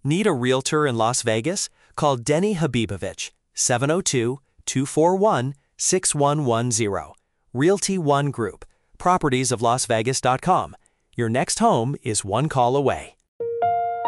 Need a realtor in Las Vegas? Call Denny Habibovich, 702-241-6110. Realty One Group, properties of Las Vegas.com. Your next home is one call away.